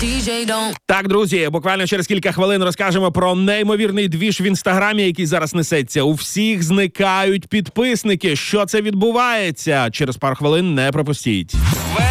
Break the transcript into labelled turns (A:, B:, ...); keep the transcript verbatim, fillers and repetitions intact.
A: Так, друзі, буквально через кілька хвилин розкажемо про неймовірний двіж в інстаграмі, який зараз несеться. У всіх зникають підписники. Що це відбувається? Через пару хвилин не пропустіть.